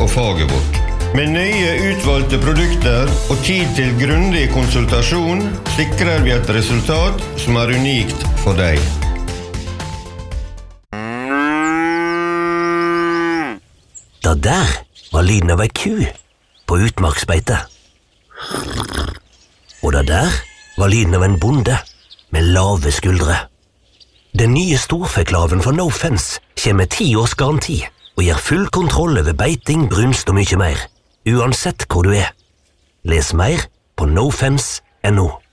for faget vårt. Med nye utvalgte produkter og tid til grundig konsultasjon sikrer vi et resultat som er unikt for deg. Det der var lyden av ei ku på utmarksbeite. Og det der var lyden av en bonde med lave skuldre. Den nye storfeklaven fra No Fence kommer med 10 års garanti og gir full kontroll over beiting, brunst og mye mer, uansett hvor du er. Les mer på nofence.no.